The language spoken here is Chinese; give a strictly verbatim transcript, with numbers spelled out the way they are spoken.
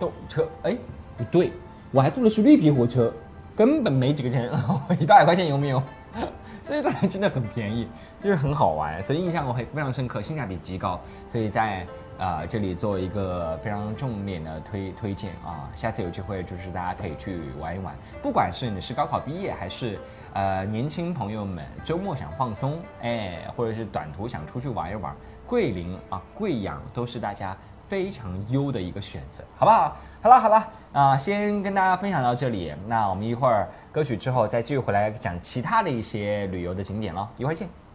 动车，哎，不对，我还坐的是绿皮火车，根本没几个钱，一百块钱有没有？所以当然真的很便宜，就是很好玩，所以印象我会非常深刻，性价比极高，所以在呃这里做一个非常重点的推推荐啊，下次有机会就是大家可以去玩一玩，不管是你是高考毕业还是呃年轻朋友们周末想放松，哎，或者是短途想出去玩一玩，桂林啊贵阳都是大家非常优的一个选择，好不好？好了好了啊、呃，先跟大家分享到这里。那我们一会儿歌曲之后再继续回来讲其他的一些旅游的景点咯，一会儿见。